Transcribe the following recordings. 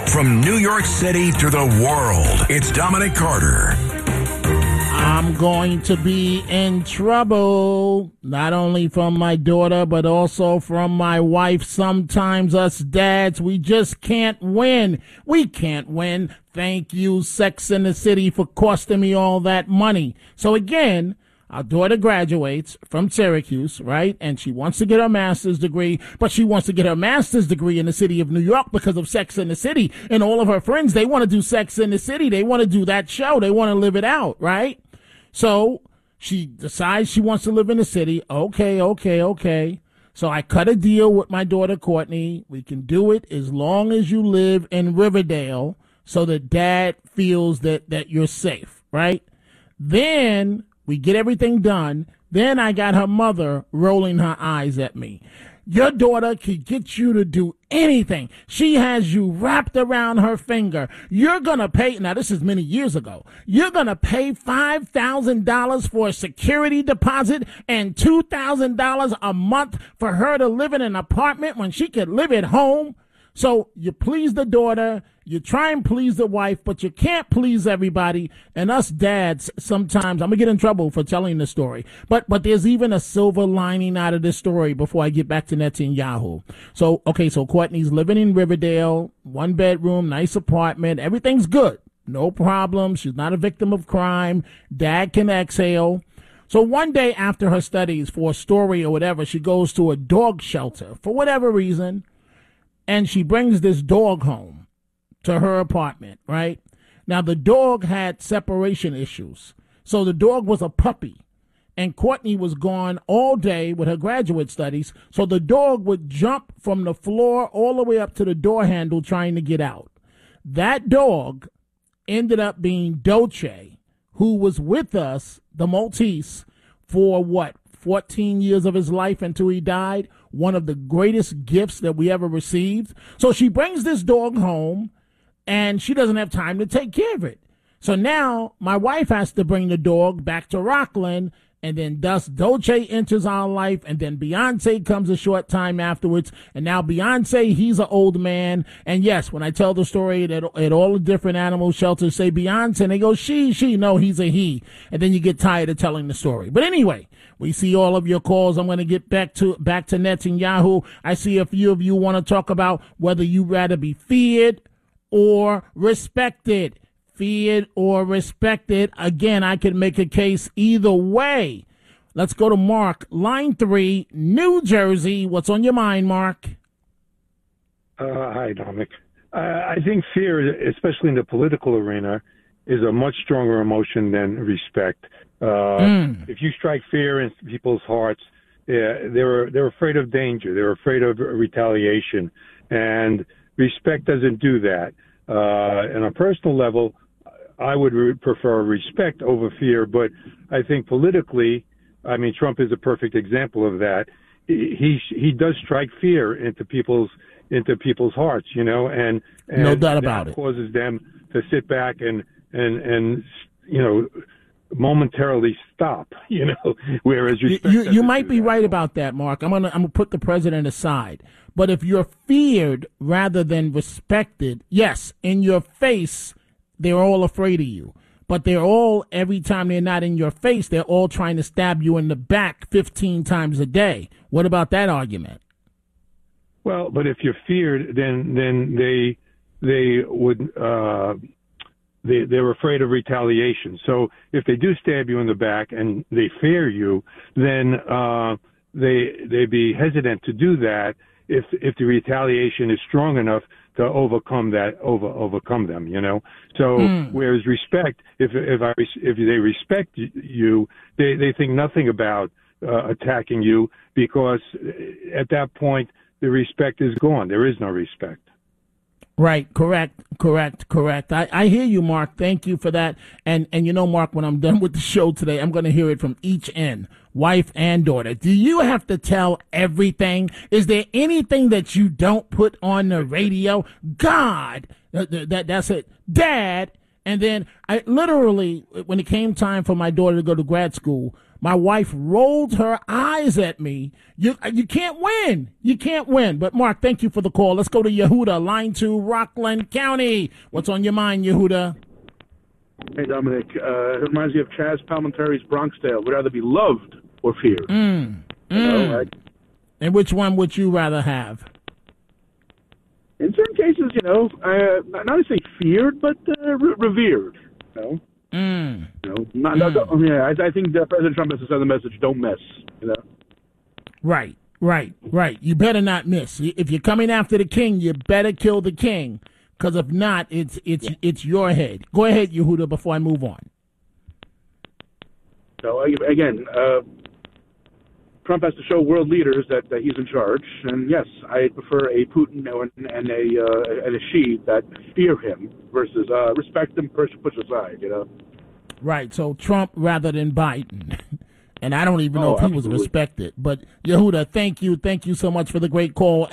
From New York City to the world, it's Dominic Carter. I'm going to be in trouble, not only from my daughter, but also from my wife. Sometimes us dads, we just can't win. We can't win. Thank you, Sex and the City, for costing me all that money. So again, our daughter graduates from Syracuse, right? And she wants to get her master's degree, but she wants to get her master's degree in the city of New York because of Sex and the City. And all of her friends, they want to do Sex and the City. They want to do that show. They want to live it out, right? So she decides she wants to live in the city. Okay. So I cut a deal with my daughter, Courtney. We can do it as long as you live in Riverdale so that dad feels that you're safe, right? Then we get everything done. Then I got her mother rolling her eyes at me. Your daughter can get you to do anything. She has you wrapped around her finger. You're going to pay, now this is many years ago, you're going to pay $5,000 for a security deposit and $2,000 a month for her to live in an apartment when she could live at home. So you please the daughter, you try and please the wife, but you can't please everybody. And us dads, sometimes, I'm going to get in trouble for telling the story. But there's even a silver lining out of this story before I get back to Netanyahu. So Courtney's living in Riverdale, 1 bedroom, nice apartment. Everything's good. No problem. She's not a victim of crime. Dad can exhale. So one day after her studies for a story or whatever, she goes to a dog shelter for whatever reason. And she brings this dog home to her apartment, right? Now, the dog had separation issues. So the dog was a puppy. And Courtney was gone all day with her graduate studies. So the dog would jump from the floor all the way up to the door handle trying to get out. That dog ended up being Dolce, who was with us, the Maltese, for 14 years of his life until he died. One of the greatest gifts that we ever received. So she brings this dog home, and she doesn't have time to take care of it. So now my wife has to bring the dog back to Rockland, and then thus Dolce enters our life, and then Beyonce comes a short time afterwards, and now Beyonce, he's an old man. And yes, when I tell the story that at all the different animal shelters say Beyonce, and they go, she, no, he's a he. And then you get tired of telling the story. But anyway, we see all of your calls. I'm going to get back to Netanyahu. I see a few of you want to talk about whether you rather be feared or respected. Feared or respected. Again, I could make a case either way. Let's go to Mark, line 3, New Jersey. What's on your mind, Mark? Hi, Dominic. I think fear, especially in the political arena, is a much stronger emotion than respect. If you strike fear in people's hearts, they're afraid of danger. They're afraid of retaliation. And respect doesn't do that. On a personal level, I would prefer respect over fear, but I think politically, I mean, Trump is a perfect example of that. He does strike fear into people's hearts, you know, and no doubt about it. Causes them to sit back and you know, momentarily stop, you know, whereas you might be right about that, Mark. I'm gonna put the president aside. But if you're feared rather than respected, yes, in your face, they're all afraid of you. But they're all, every time they're not in your face, they're all trying to stab you in the back 15 times a day. What about that argument? Well, but if you're feared, then they would they're afraid of retaliation. So if they do stab you in the back and they fear you, then they'd be hesitant to do that if the retaliation is strong enough to overcome them, you know. So whereas respect, if they respect you, they think nothing about attacking you, because at that point the respect is gone. There is no respect. Right. Correct. I hear you, Mark. Thank you for that. And you know, Mark, when I'm done with the show today, I'm going to hear it from each end, wife and daughter. Do you have to tell everything? Is there anything that you don't put on the radio? God, that's it. Dad. And then I literally, when it came time for my daughter to go to grad school, My wife rolled her eyes at me. You can't win. You can't win. But, Mark, thank you for the call. Let's go to Yehuda, line 2, Rockland County. What's on your mind, Yehuda? Hey, Dominic. It reminds me of Chaz Palminteri's Bronx Tale. Would rather be loved or feared. You know, And which one would you rather have? in certain cases, you know, not to say feared, but revered. You know? You know, yeah, I think that President Trump has to send the message: "Don't mess." You know. Right. You better not miss. If you're coming after the king, you better kill the king, because if not, it's your head. Go ahead, Yehuda, before I move on. So again, Trump has to show world leaders that he's in charge. And yes, I prefer a Putin and a Xi that fear him versus respect him, push aside. You know. Right. So Trump rather than Biden. And I don't even know if he was respected. But, Yehuda, thank you so much for the great call,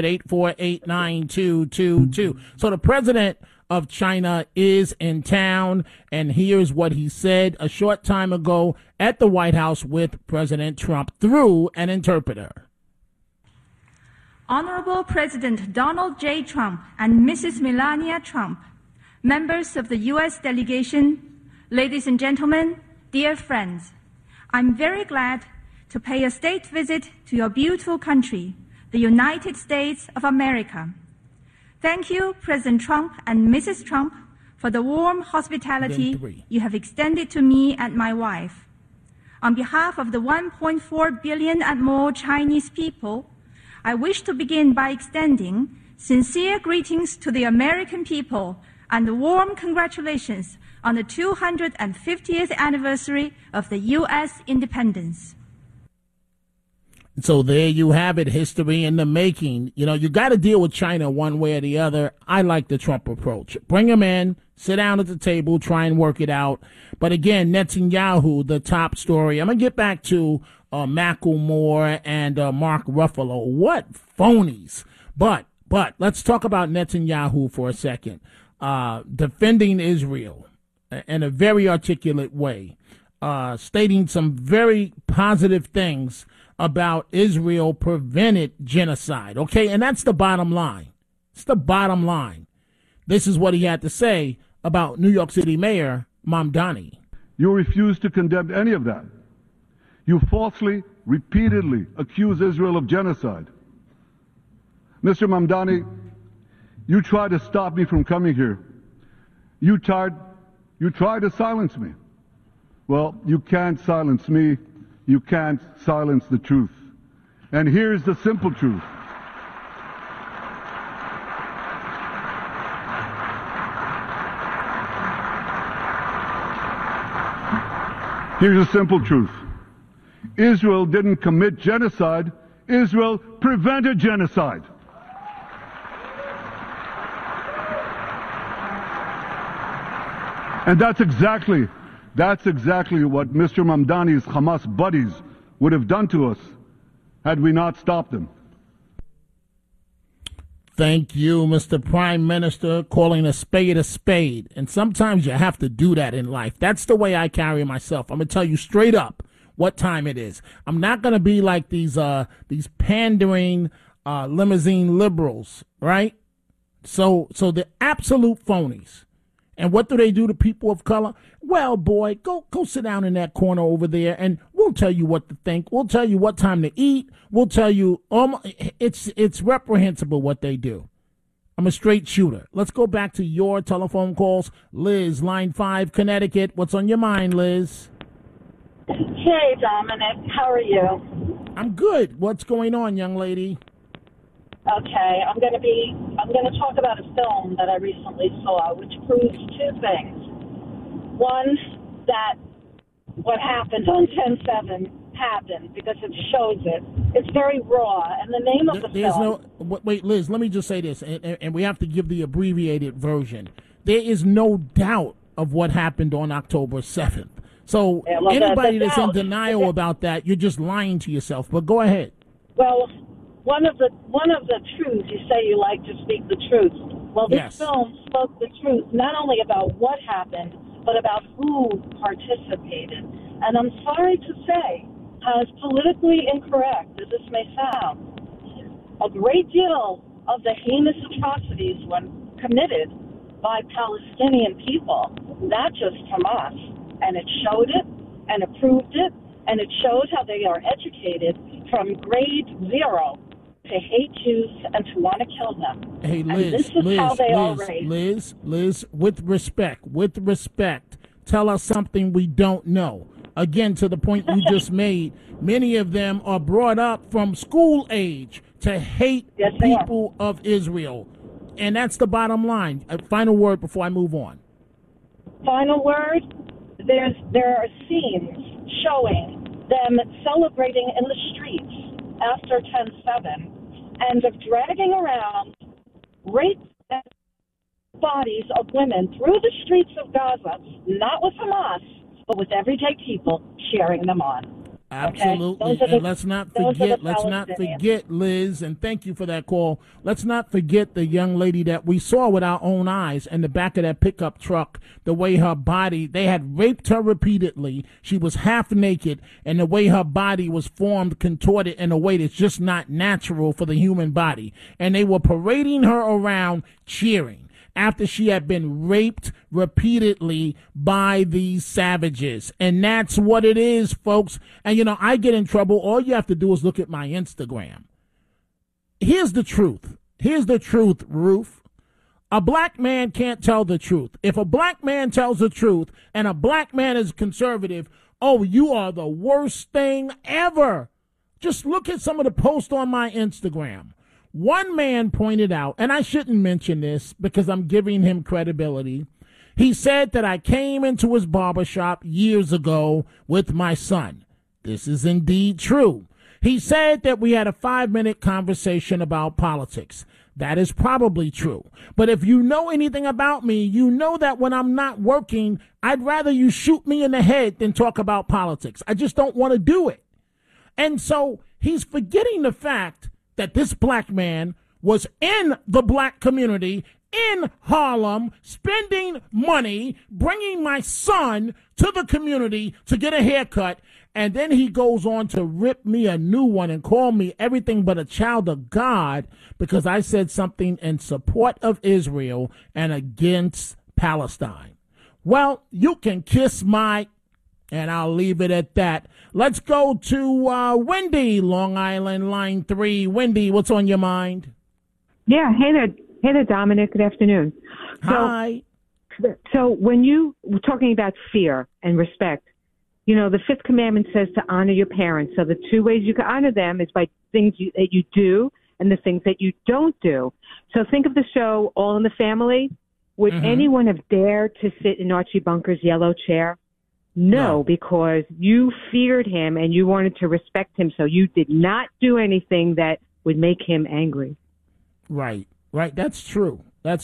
800-848-9222. So the president of China is in town, and here's what he said a short time ago at the White House with President Trump through an interpreter. Honorable President Donald J. Trump and Mrs. Melania Trump, members of the U.S. delegation, ladies and gentlemen, dear friends, I'm very glad to pay a state visit to your beautiful country, the United States of America. Thank you, President Trump and Mrs. Trump, for the warm hospitality you have extended to me and my wife. On behalf of the 1.4 billion and more Chinese people, I wish to begin by extending sincere greetings to the American people and warm congratulations on the 250th anniversary of the U.S. independence. So there you have it, history in the making. You know, you got to deal with China one way or the other. I like the Trump approach. Bring them in, sit down at the table, try and work it out. But again, Netanyahu, the top story. I'm going to get back to Macklemore and Mark Ruffalo. What phonies. But let's talk about Netanyahu for a second. Defending Israel in a very articulate way, stating some very positive things about Israel prevented genocide. Okay, and that's the bottom line. It's the bottom line. This is what he had to say about New York City Mayor Mamdani. You refuse to condemn any of that. You falsely, repeatedly accuse Israel of genocide. Mr. Mamdani, you tried to stop me from coming here. You tried to silence me. Well, you can't silence me. You can't silence the truth. And here's the simple truth. Here's the simple truth. Israel didn't commit genocide. Israel prevented genocide. And that's exactly what Mr. Mamdani's Hamas buddies would have done to us had we not stopped them. Thank you, Mr. Prime Minister, calling a spade a spade. And sometimes you have to do that in life. That's the way I carry myself. I'm going to tell you straight up what time it is. I'm not going to be like these pandering limousine liberals, right? So the absolute phonies. And what do they do to people of color? Well, boy, go sit down in that corner over there, and we'll tell you what to think. We'll tell you what time to eat. We'll tell you it's reprehensible what they do. I'm a straight shooter. Let's go back to your telephone calls. Liz, line 5, Connecticut. What's on your mind, Liz? Hey, Dominic. How are you? I'm good. What's going on, young lady? Okay, I'm going to talk about a film that I recently saw, which proves two things. One, that what happened on 10/7 happened because it shows it. It's very raw, and the name of the film. Wait, Liz. Let me just say this, and we have to give the abbreviated version. There is no doubt of what happened on October 7th. So anybody that's in denial about that, you're just lying to yourself. But go ahead. Well, one of the truths, you say you like to speak the truth. Well, this film spoke the truth not only about what happened, but about who participated. and I'm sorry to say, as politically incorrect as this may sound, a great deal of the heinous atrocities when committed by Palestinian people, not just Hamas, and it showed it, and it proved it, and it showed how they are educated from grade 0 to hate Jews and to want to kill them. Hey, and this is how they are raised. Liz, with respect, tell us something we don't know. Again, to the point you just made, many of them are brought up from school age to hate people of Israel. And that's the bottom line. A final word before I move on. Final word, there are scenes showing them celebrating in the streets after 10/7 and of dragging around raped bodies of women through the streets of Gaza, not with Hamas, but with everyday people cheering them on. Absolutely. Okay? And let's not forget, Liz, and thank you for that call. Let's not forget the young lady that we saw with our own eyes in the back of that pickup truck, the way her body, they had raped her repeatedly. She was half naked, and the way her body was formed, contorted in a way that's just not natural for the human body. And they were parading her around cheering after she had been raped repeatedly by these savages. And that's what it is, folks. And, you know, I get in trouble. All you have to do is look at my Instagram. Here's the truth. Ruth. A black man can't tell the truth. If a black man tells the truth and a black man is conservative, oh, you are the worst thing ever. Just look at some of the posts on my Instagram. One man pointed out, and I shouldn't mention this because I'm giving him credibility. He said that I came into his barbershop years ago with my son. This is indeed true. He said that we had a 5-minute conversation about politics. That is probably true. But if you know anything about me, you know that when I'm not working, I'd rather you shoot me in the head than talk about politics. I just don't want to do it. And so he's forgetting the fact that this black man was in the black community in Harlem, spending money, bringing my son to the community to get a haircut, and then he goes on to rip me a new one and call me everything but a child of God because I said something in support of Israel and against Palestine. Well, you can kiss my... And I'll leave it at that. Let's go to Wendy, Long Island, line 3. Wendy, what's on your mind? Yeah, hey there, Dominic. Good afternoon. Hi. So when you were talking about fear and respect, you know, the 5th commandment says to honor your parents. So the 2 ways you can honor them is by things that you do and the things that you don't do. So think of the show All in the Family. Would anyone have dared to sit in Archie Bunker's yellow chair? No, because you feared him and you wanted to respect him, so you did not do anything that would make him angry. Right. That's true.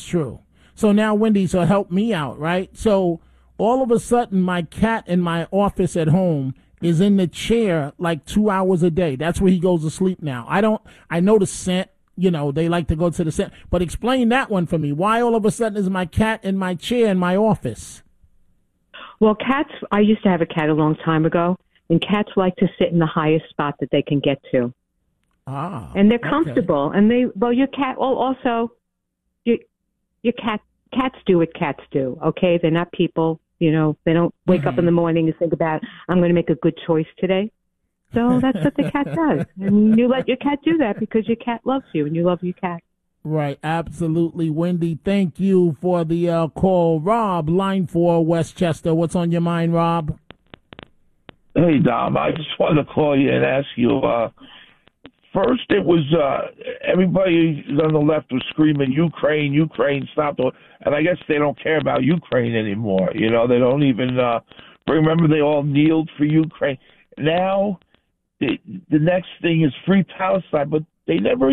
So now, Wendy, so help me out, right? So all of a sudden, my cat in my office at home is in the chair like 2 hours a day. That's where he goes to sleep now. I know the scent. You know, they like to go to the scent. But explain that one for me. Why all of a sudden is my cat in my chair in my office? Well, cats, I used to have a cat a long time ago, and cats like to sit in the highest spot that they can get to. And they're comfortable. Okay. And your cat, also, your cats do what cats do, okay? They're not people, you know, they don't wake up in the morning and think about, I'm going to make a good choice today. So that's what the cat does. And you let your cat do that because your cat loves you and you love your cat. Right, absolutely. Wendy, thank you for the call. Rob, line 4, Westchester. What's on your mind, Rob? Hey, Dom, I just wanted to call you and ask you, first it was everybody on the left was screaming, Ukraine, stop. And I guess they don't care about Ukraine anymore. You know, they don't even, remember they all kneeled for Ukraine. Now, the next thing is free Palestine, but they never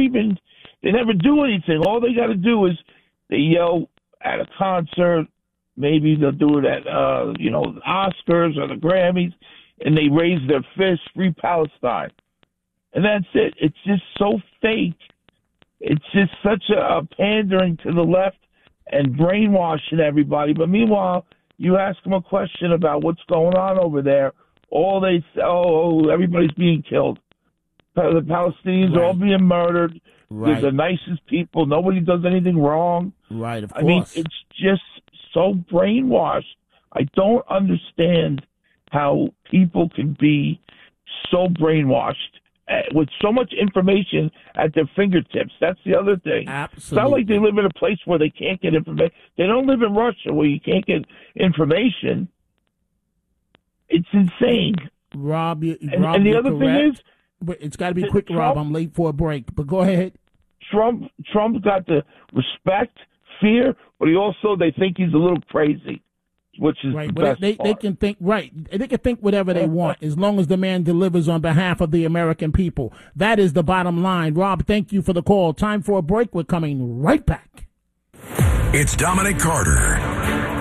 do anything. All they got to do is they yell at a concert. Maybe they'll do it at, the Oscars or the Grammys, and they raise their fist, free Palestine. And that's it. It's just so fake. It's just such a pandering to the left and brainwashing everybody. But meanwhile, you ask them a question about what's going on over there, all they say, everybody's being killed. The Palestinians are all being murdered. Right. They're the nicest people. Nobody does anything wrong. Right, of course. I mean, it's just so brainwashed. I don't understand how people can be so brainwashed with so much information at their fingertips. That's the other thing. Absolutely. It's not like they live in a place where they can't get information. They don't live in Russia where you can't get information. It's insane. Rob, and the other thing is, but it's got to be quick, Rob. I'm late for a break, but go ahead. Trump got the respect, fear, but they think he's a little crazy, which is right. The best They can think They can think whatever they want as long as the man delivers on behalf of the American people. That is the bottom line. Rob, thank you for the call. Time for a break. We're coming right back. It's Dominic Carter.